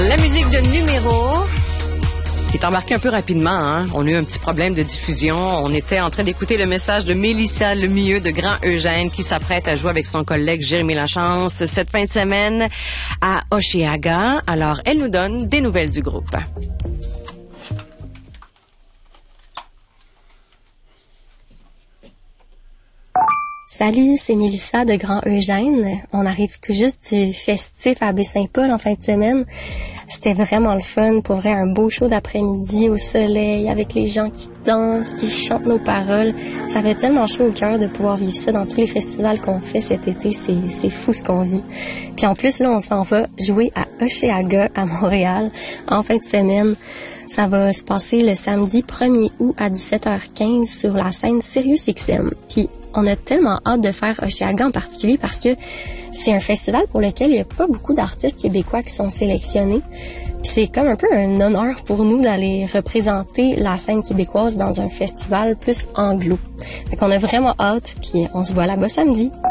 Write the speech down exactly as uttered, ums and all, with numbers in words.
La musique de numéro qui est embarquée un peu rapidement. Hein? On a eu un petit problème de diffusion. On était en train d'écouter le message de Mélissa Lemieux de Grand Eugène qui s'apprête à jouer avec son collègue Jérémy Lachance cette fin de semaine à Hochelaga. Alors, elle nous donne des nouvelles du groupe. Salut, c'est Mélissa de Grand Eugène. On arrive tout juste du festif à Baie-Saint-Paul en fin de semaine. C'était vraiment le fun, pour vrai, un beau show d'après-midi au soleil, avec les gens qui dansent, qui chantent nos paroles. Ça fait tellement chaud au cœur de pouvoir vivre ça dans tous les festivals qu'on fait cet été. C'est, c'est fou ce qu'on vit. Puis en plus, là, on s'en va jouer à Hochelaga, à Montréal, en fin de semaine. Ça va se passer le samedi premier août à dix-sept heures quinze sur la scène Sirius X M. Puis on a tellement hâte de faire Hochelaga en particulier parce que c'est un festival pour lequel il n'y a pas beaucoup d'artistes québécois qui sont sélectionnés. Puis c'est comme un peu un honneur pour nous d'aller représenter la scène québécoise dans un festival plus anglo. Fait qu'on a vraiment hâte, puis on se voit là-bas samedi.